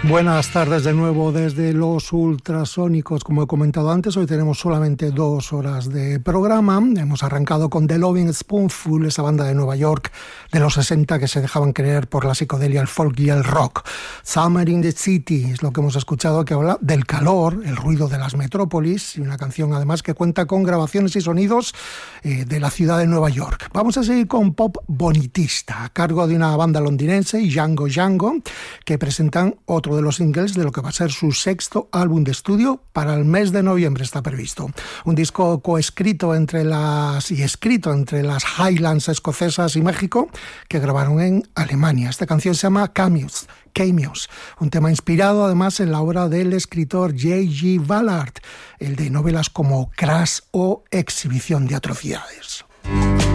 Buenas tardes de nuevo desde los Ultrasónicos. Como he comentado antes, hoy tenemos solamente 2 horas de programa. Hemos arrancado con The Loving Spoonful, esa banda de Nueva York de los 60 que se dejaban creer por la psicodelia, el folk y el rock. Summer in the City es lo que hemos escuchado, que habla del calor, el ruido de las metrópolis, y una canción además que cuenta con grabaciones y sonidos de la ciudad de Nueva York. Vamos a seguir con pop bonitista, a cargo de una banda londinense, Django Django, que presentan otro de los singles de lo que va a ser su 6º álbum de estudio. Para el mes de noviembre está previsto. Un disco escrito entre las Highlands escocesas y México, que grabaron en Alemania. Esta canción se llama Cameos, un tema inspirado además en la obra del escritor J.G. Ballard, el de novelas como Crash o Exhibición de atrocidades.